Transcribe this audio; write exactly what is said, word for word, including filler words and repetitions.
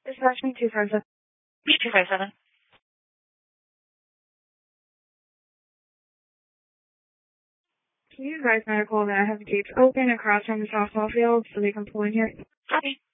Dispatch me two five seven. B two five seven. Can you advise medical that I have the gates open across from the softball field so they can pull in here? Copy.